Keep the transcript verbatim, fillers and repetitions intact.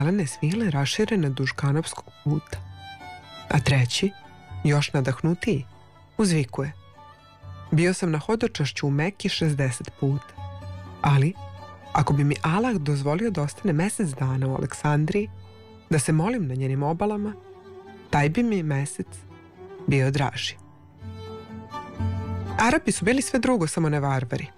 zelene svile raširene duž kanopskog puta. A treći, još nadahnutiji, uzvikuje: bio sam na hodočašću u Meki šezdeset puta, ali ako bi mi Allah dozvolio da ostane mesec dana u Aleksandriji, da se molim na njenim obalama, taj bi mi mesec bio draži. Arapi su bili sve drugo, samo ne varvari.